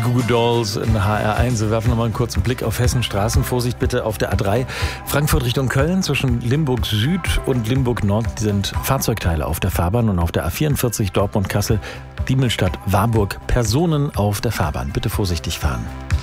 Goo Goo Dolls in HR1. Wir werfen nochmal einen kurzen Blick auf Hessenstraßen. Vorsicht bitte auf der A3. Frankfurt Richtung Köln zwischen Limburg Süd und Limburg Nord sind Fahrzeugteile auf der Fahrbahn. Und auf der A44 Dortmund-Kassel, Diemelstadt Warburg, Personen auf der Fahrbahn. Bitte vorsichtig fahren.